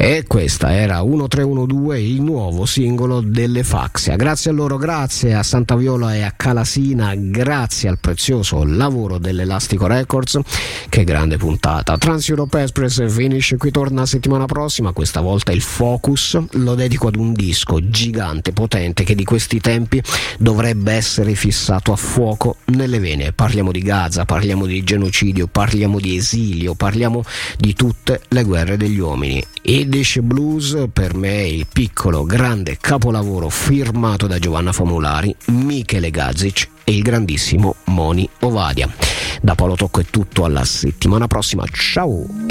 E questa era 1312, il nuovo singolo delle Faxia. Grazie a loro, grazie a Santa Viola e a Calasina, grazie al prezioso lavoro dell'Elastico Records. Che grande puntata. Trans Europe Express finisce qui, torna settimana prossima. Questa volta il focus lo dedico ad un disco gigante, potente, che di questi tempi dovrebbe essere fissato a fuoco nelle vene. Parliamo di Gaza, parliamo di genocidio, parliamo di esilio, parliamo di tutte le guerre degli uomini. Yiddish Blues, per me il piccolo grande capolavoro firmato da Giovanna Famulari, Michele Gazic e il grandissimo Moni Ovadia. Da Paolo Tocco è tutto, alla settimana prossima, ciao!